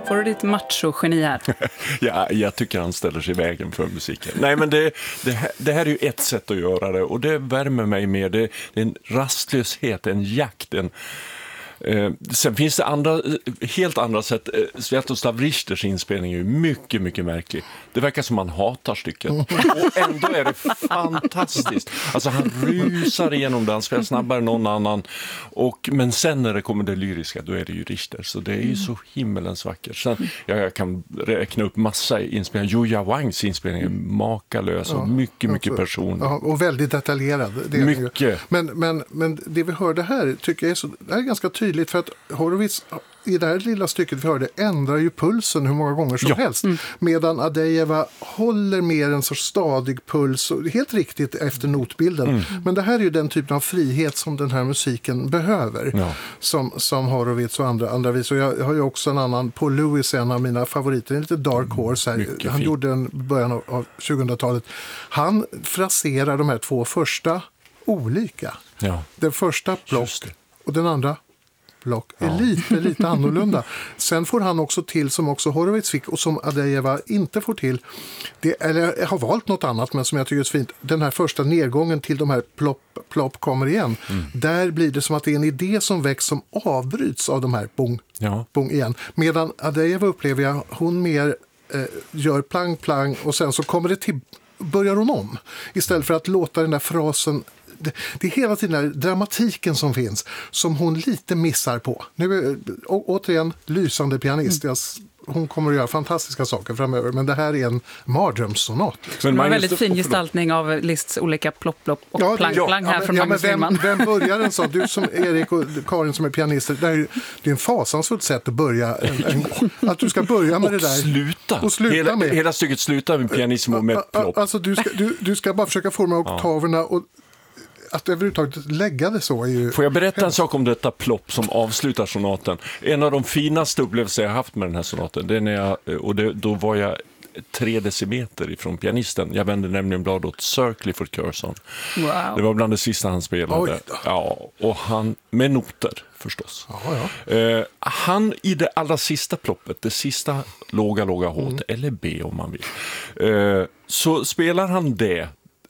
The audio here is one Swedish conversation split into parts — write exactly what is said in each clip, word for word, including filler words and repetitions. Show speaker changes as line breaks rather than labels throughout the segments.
Får du ditt macho-geni här?
Ja, jag tycker han ställer sig i vägen för musiken. Nej, men det, det, här, det här är ju ett sätt att göra det, och det värmer mig mer. Det, det är en rastlöshet, en jakt, en... Eh, sen finns det andra, helt andra sätt. eh, Sviatoslav Richters inspelning är ju mycket, mycket märklig. Det verkar som man hatar stycket, och ändå är det fantastiskt. Alltså han rusar igenom det, han spelar snabbare än någon annan, och, men sen när det kommer det lyriska, då är det ju Richter, så det är ju så himmelens vackert. Sen, ja, jag kan räkna upp massa inspelningar. Julia Wangs inspelning är makalös och mycket, mycket personlig.
Ja, och väldigt detaljerad. Det är
mycket.
Ju. Men, men, men det vi hörde här tycker jag är, så, det är ganska tydligt, för att Horowitz i det här lilla stycket vi hörde ändrar ju pulsen hur många gånger som ja. helst. Mm. Medan Adejeva håller mer en sorts stadig puls, och helt riktigt efter notbilden. Mm. Men det här är ju den typen av frihet som den här musiken behöver. Ja. Som, som Horowitz och andra, andra vis. Och jag har ju också en annan, Paul Lewis, en av mina favoriter, en lite dark horse här. Mycket Han fint. gjorde en början av, av tjugohundratalet. Han fraserar de här två första olika. Ja. Den första block och den andra block är ja. lite, lite annorlunda. Sen får han också till, som också Horowitz fick och som Adejeva inte får till, det, eller jag har valt något annat men som jag tycker är fint, den här första nedgången till de här plopp, plopp kommer igen. Mm. Där blir det som att det är en idé som väcks som avbryts av de här bong, ja. bong igen. Medan Adejeva upplever jag, hon mer eh, gör plang, plang och sen så kommer det till, börjar hon om. Istället för att låta den där frasen, Det, det är hela tiden den dramatiken som finns som hon lite missar på. Nu är å, återigen lysande pianist. Jag, hon kommer att göra fantastiska saker framöver, men det här är en mardrömssonat.
Liksom. Det var en väldigt fin gestaltning av Liszts olika plopp-plopp och
ja,
plang-plang ja, här ja, från
ja,
Magnus
vem,
Willman.
vem börjar en sån? Du som Erik och Karin som är pianister, det är, det är en fasansfullt sätt att börja en, en, att du ska börja med
och
det där.
Sluta.
Och sluta
hela,
med.
Hela stycket slutar med pianissimo med plopp.
Alltså du ska, du, du ska bara försöka forma oktaverna och att överhuvudtaget lägga det så är ju...
Får jag berätta en sak om detta plopp som avslutar sonaten? En av de finaste upplevelser jag haft med den här sonaten, det är när jag, och det, då var jag tre decimeter ifrån pianisten. Jag vände nämligen blad åt Sir Clifford Curzon. Wow. Det var bland det sista han spelade. Ja, och han, med noter förstås. Ja, ja. Eh, han i det allra sista ploppet, det sista låga, låga hålet, mm. eller B om man vill, eh, så spelar han det.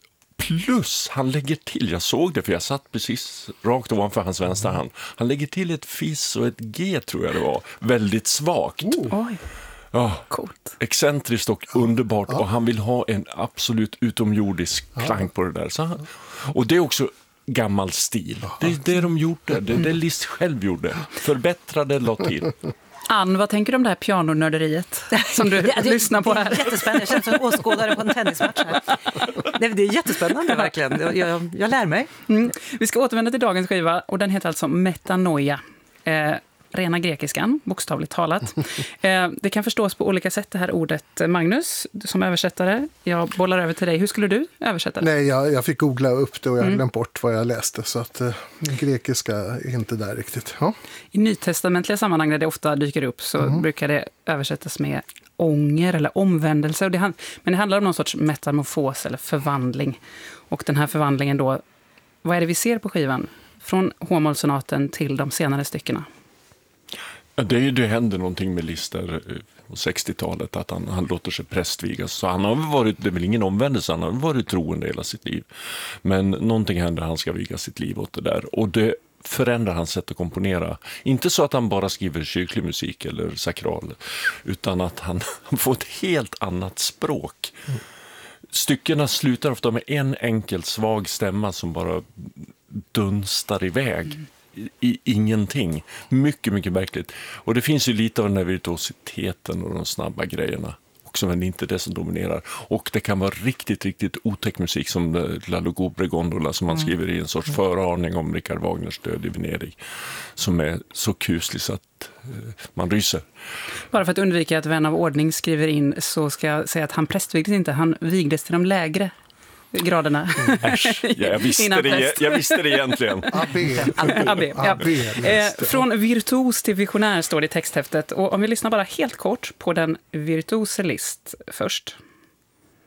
Plus han lägger till, jag såg det för jag satt precis rakt ovanför hans vänstra hand. Han lägger till ett fis och ett G tror jag det var. Väldigt svagt.
Oh. Oj.
Ja, coolt. Excentriskt och underbart. Ja. Och han vill ha en absolut utomjordisk ja. klang på det där. Så han, och det är också gammal stil. Ja. Det är det de gjorde. Det är det Liszt själv gjorde. Förbättrade, la till.
Ann, vad tänker du om det här pianonörderiet som du
ja, det,
lyssnar på här?
Det är jättespännande. Jag känner som åskådare på en tennismatch här. Det, det är jättespännande verkligen. Jag, jag, jag lär mig.
Mm. Vi ska återvända till dagens skiva och den heter alltså Metanoia. Eh, rena grekiskan, bokstavligt talat. Eh, det kan förstås på olika sätt det här ordet. Magnus, som översättare, jag bollar över till dig. Hur skulle du översätta det?
Nej, jag, jag fick googla upp det och jag mm. glömde bort vad jag läste. Så att eh, grekiska är inte där riktigt. Ja.
I nytestamentliga sammanhang där det ofta dyker upp så mm. brukar det översättas med ånger eller omvändelse. Och det, men det handlar om någon sorts metamorfos eller förvandling. Och den här förvandlingen då, vad är det vi ser på skivan? Från H-mollsonaten till de senare styckena.
Det, är ju, det händer någonting med Liszt där på sextiotalet, att han, han låter sig prästvigas. Så han har varit, det är väl ingen omvändelse, han har varit troende hela sitt liv. Men någonting händer, han ska viga sitt liv åt det där. Och det förändrar hans sätt att komponera. Inte så att han bara skriver kyrklig musik eller sakral, utan att han, han får ett helt annat språk. Mm. Styckena slutar ofta med en enkel svag stämma som bara dunstar iväg. Mm. I ingenting. Mycket, mycket märkligt. Och det finns ju lite av den här virtuositeten och de snabba grejerna också, men det är inte det som dominerar. Och det kan vara riktigt, riktigt otäck musik som La Lugubre Gondola som man skriver i en sorts föraning om Richard Wagners död i Venedig, som är så kuslig så att eh, man ryser.
Bara för att undvika att vän av ordning skriver in så ska jag säga att han prästvigdes inte, han vigdes till de lägre graderna.
Äsch, ja, jag, visste det, jag visste det egentligen.
A B.
A B, ja. eh, från virtuos till visionär står det i texthäftet. Och om vi lyssnar bara helt kort på den virtuose Liszt först.